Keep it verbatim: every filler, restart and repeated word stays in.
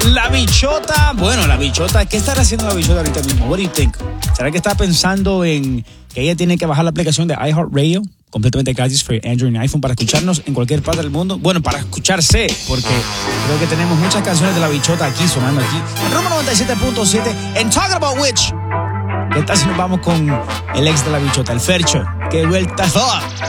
La Bichota, bueno, la Bichota, ¿qué estará haciendo la Bichota ahorita mismo? What do you think? ¿Será que está pensando en que ella tiene que bajar la aplicación de iHeartRadio, completamente gratis para Android y iPhone, para escucharnos en cualquier parte del mundo? Bueno, para escucharse, porque creo que tenemos muchas canciones de la Bichota aquí, sonando aquí. En Rumba noventa y siete punto siete, and talking about which, ¿qué tal si nos vamos con el ex de la Bichota, el Fercho? ¡Qué vuelta!